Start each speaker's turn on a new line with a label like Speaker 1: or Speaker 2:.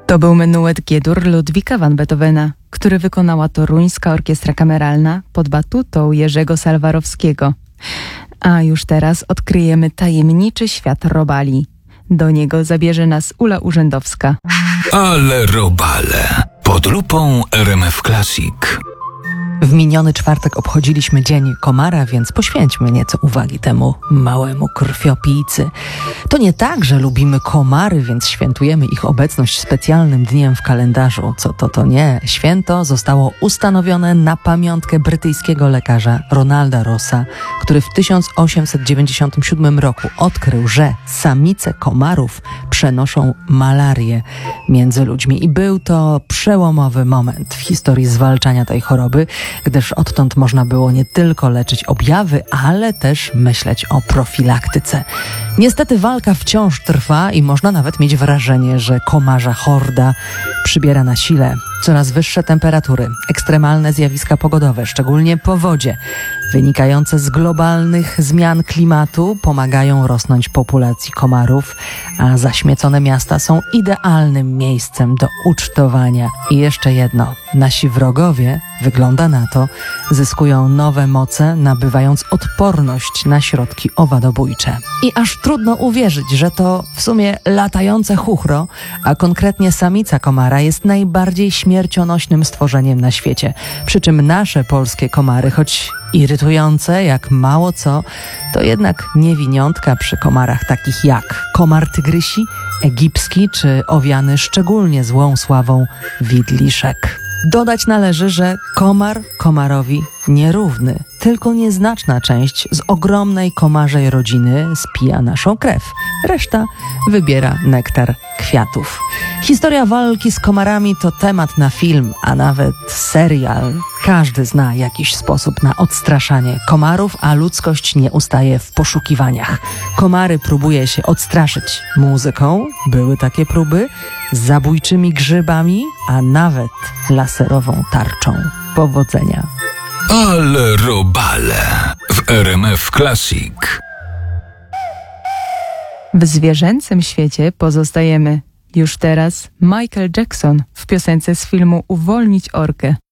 Speaker 1: To był menuet G-dur Ludwika van Beethovena, który wykonała Toruńska Orkiestra Kameralna pod batutą Jerzego Salwarowskiego. A już teraz odkryjemy tajemniczy świat robali. Do niego zabierze nas Ula Urzędowska.
Speaker 2: Ale robale. Pod lupą RMF Classic.
Speaker 3: W miniony czwartek obchodziliśmy Dzień Komara, więc poświęćmy nieco uwagi temu małemu krwiopijcy. To nie tak, że lubimy komary, więc świętujemy ich obecność specjalnym dniem w kalendarzu. To nie. Święto zostało ustanowione na pamiątkę brytyjskiego lekarza Ronalda Rossa, który w 1897 roku odkrył, że samice komarów przenoszą malarię między ludźmi. I był to przełomowy moment w historii zwalczania tej choroby, gdyż odtąd można było nie tylko leczyć objawy, ale też myśleć o profilaktyce. Niestety walka wciąż trwa i można nawet mieć wrażenie, że komarza horda przybiera na sile. Coraz wyższe temperatury, ekstremalne zjawiska pogodowe, szczególnie powodzie, wynikające z globalnych zmian klimatu pomagają rosnąć populacji komarów, a zaśmiecone miasta są idealnym miejscem do ucztowania. I jeszcze jedno, nasi wrogowie, wygląda na to, zyskują nowe moce, nabywając odporność na środki owadobójcze. I aż trudno uwierzyć, że to w sumie latające chuchro, a konkretnie samica komara jest najbardziej śmiercionośnym stworzeniem na świecie. Przy czym nasze polskie komary, choć irytujące jak mało co, to jednak niewiniątka przy komarach takich jak komar tygrysi, egipski czy owiany szczególnie złą sławą widliszek. Dodać należy, że komar komarowi nierówny. Tylko nieznaczna część z ogromnej komarzej rodziny spija naszą krew. Reszta wybiera nektar kwiatów. Historia walki z komarami to temat na film, a nawet serial. Każdy zna jakiś sposób na odstraszanie komarów, a ludzkość nie ustaje w poszukiwaniach. Komary próbuje się odstraszyć muzyką, były takie próby, zabójczymi grzybami, a nawet laserową tarczą. Powodzenia.
Speaker 2: Ale robale w RMF Classic.
Speaker 1: W zwierzęcym świecie pozostajemy. Już teraz Michael Jackson w piosence z filmu Uwolnić orkę.